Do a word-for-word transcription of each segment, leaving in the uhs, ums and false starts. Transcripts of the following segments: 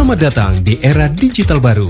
Selamat datang di era digital baru.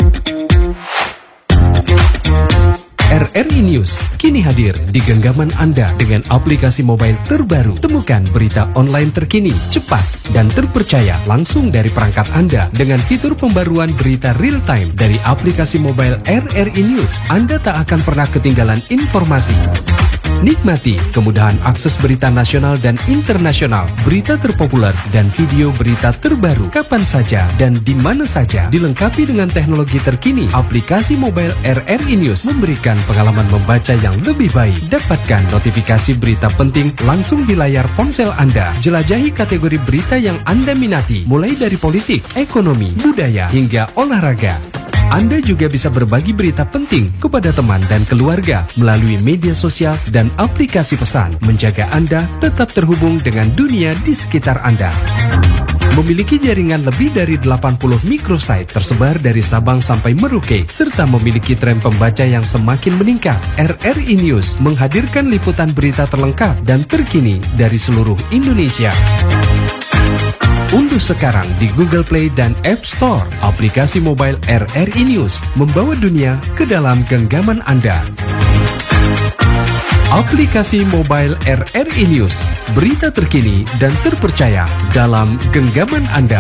R R I News kini hadir di genggaman Anda dengan aplikasi mobile terbaru. Temukan berita online terkini, cepat, dan terpercaya langsung dari perangkat Anda dengan fitur pembaruan berita real time dari aplikasi mobile R R I News. Anda tak akan pernah ketinggalan informasi. Nikmati kemudahan akses berita nasional dan internasional, berita terpopuler, dan video berita terbaru kapan saja dan di mana saja. Dilengkapi dengan teknologi terkini, aplikasi mobile R R I News memberikan pengalaman membaca yang lebih baik. Dapatkan notifikasi berita penting langsung di layar ponsel Anda. Jelajahi kategori berita yang Anda minati, mulai dari politik, ekonomi, budaya, hingga olahraga. Anda juga bisa berbagi berita penting kepada teman dan keluarga melalui media sosial dan aplikasi pesan, menjaga Anda tetap terhubung dengan dunia di sekitar Anda. Memiliki jaringan lebih dari delapan puluh microsite tersebar dari Sabang sampai Merauke, serta memiliki tren pembaca yang semakin meningkat. R R I News menghadirkan liputan berita terlengkap dan terkini dari seluruh Indonesia. Unduh sekarang di Google Play dan App Store aplikasi mobile R R I News, membawa dunia ke dalam genggaman Anda. Aplikasi mobile R R I News, berita terkini dan terpercaya dalam genggaman Anda.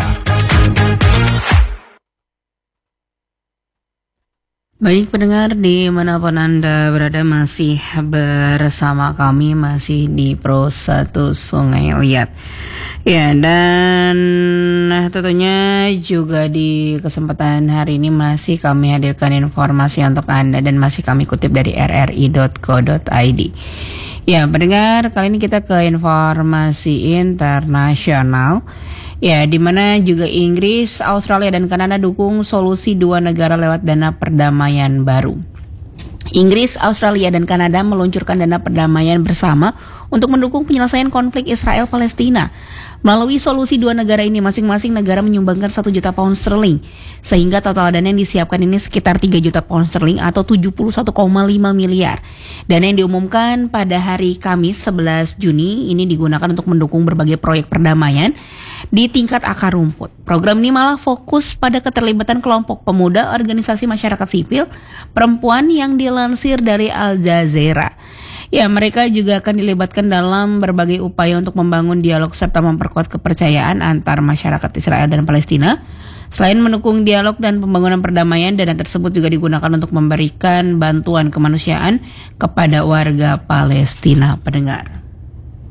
Baik pendengar, dimanapun Anda berada, masih bersama kami, masih di Pro satu Sungai Liat. Ya, dan tentunya juga di kesempatan hari ini masih kami hadirkan informasi untuk Anda dan masih kami kutip dari r r i dot co dot i d. Ya, pendengar, kali ini kita ke informasi internasional. Ya, di mana juga Inggris, Australia, dan Kanada dukung solusi dua negara lewat dana perdamaian baru. Inggris, Australia, dan Kanada meluncurkan dana perdamaian bersama untuk mendukung penyelesaian konflik Israel-Palestina. Melalui solusi dua negara ini, masing-masing negara menyumbangkan satu juta pound sterling, sehingga total dana yang disiapkan ini sekitar tiga juta pound sterling atau tujuh puluh satu koma lima miliar. Dana yang diumumkan pada hari Kamis sebelas Juni ini digunakan untuk mendukung berbagai proyek perdamaian di tingkat akar rumput. Program ini malah fokus pada keterlibatan kelompok pemuda, organisasi masyarakat sipil, perempuan yang dilansir dari Al Jazeera. Ya, mereka juga akan dilibatkan dalam berbagai upaya untuk membangun dialog serta memperkuat kepercayaan antar masyarakat Israel dan Palestina. Selain mendukung dialog dan pembangunan perdamaian, dana tersebut juga digunakan untuk memberikan bantuan kemanusiaan kepada warga Palestina, pendengar.